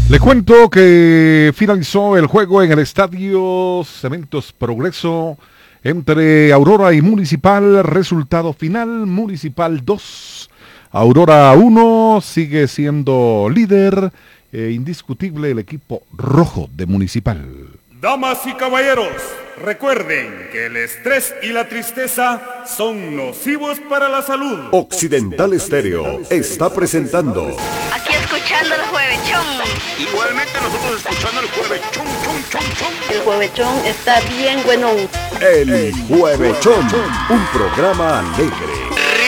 Le cuento que finalizó el juego en el estadio Cementos Progreso entre Aurora y Municipal. Resultado final: Municipal 2, Aurora 1. Sigue siendo líder indiscutible el equipo rojo de Municipal. Damas y caballeros, recuerden que el estrés y la tristeza son nocivos para la salud. Occidental Estéreo está presentando. Aquí escuchando el Juevechón. Igualmente nosotros escuchando el Juevechón, chon. El Juevechón está bien bueno. El Juevechón, un programa alegre,